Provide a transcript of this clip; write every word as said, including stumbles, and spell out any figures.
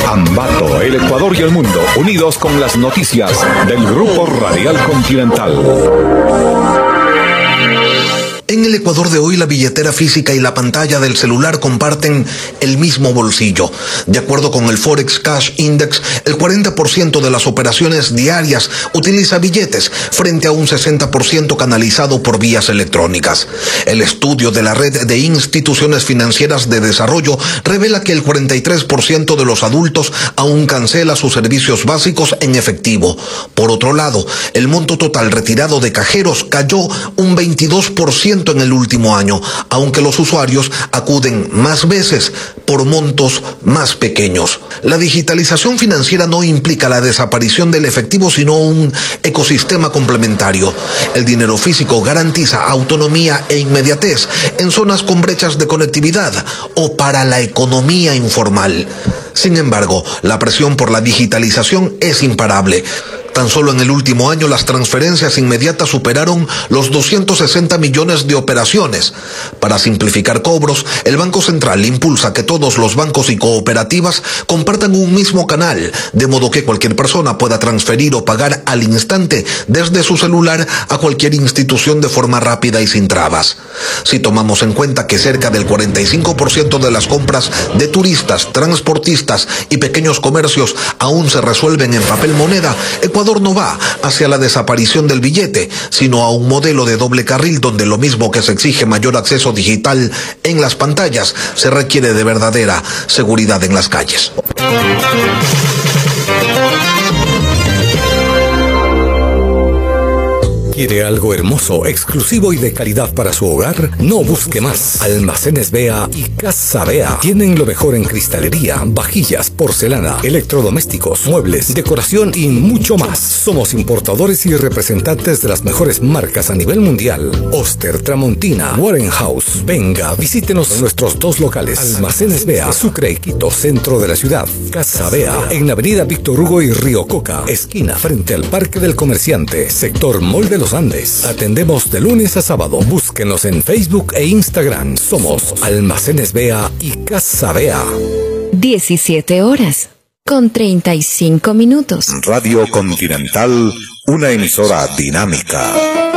Ambato, el Ecuador y el mundo, unidos con las noticias del Grupo Radial Continental. En el Ecuador de hoy, la billetera física y la pantalla del celular comparten el mismo bolsillo. De acuerdo con el Forex Cash Index, el cuarenta por ciento de las operaciones diarias utiliza billetes, frente a un sesenta por ciento canalizado por vías electrónicas. El estudio de la Red de Instituciones Financieras de Desarrollo revela que el cuarenta y tres por ciento de los adultos aún cancela sus servicios básicos en efectivo. Por otro lado, el monto total retirado de cajeros cayó un veintidós por ciento en el último año, aunque los usuarios acuden más veces por montos más pequeños. La digitalización financiera no implica la desaparición del efectivo, sino un ecosistema complementario. El dinero físico garantiza autonomía e inmediatez en zonas con brechas de conectividad o para la economía informal. Sin embargo, la presión por la digitalización es imparable. Tan solo en el último año las transferencias inmediatas superaron los doscientos sesenta millones de operaciones. Para simplificar cobros, el Banco Central impulsa que todos los bancos y cooperativas compartan un mismo canal, de modo que cualquier persona pueda transferir o pagar al instante desde su celular a cualquier institución de forma rápida y sin trabas. Si tomamos en cuenta que cerca del cuarenta y cinco por ciento de las compras de turistas, transportistas y pequeños comercios aún se resuelven en papel moneda, Ecuador no va hacia la desaparición del billete, sino a un modelo de doble carril donde lo mismo que se exige mayor acceso digital en las pantallas, se requiere de verdadera seguridad en las calles. ¿Quiere algo hermoso, exclusivo y de calidad para su hogar? No busque más. Almacenes Bea y Casa Bea tienen lo mejor en cristalería, vajillas, porcelana, electrodomésticos, muebles, decoración y mucho más. Somos importadores y representantes de las mejores marcas a nivel mundial. Oster, Tramontina, Warren House. Venga, visítenos en nuestros dos locales. Almacenes Bea, Sucre y Quito, centro de la ciudad. Casa Bea, en la avenida Víctor Hugo y Río Coca, esquina frente al Parque del Comerciante, sector Mall de los Andes. Atendemos de lunes a sábado. Búsquenos en Facebook e Instagram. Somos Almacenes Bea y Casa Bea. diecisiete horas con treinta y cinco minutos. Radio Continental, una emisora dinámica.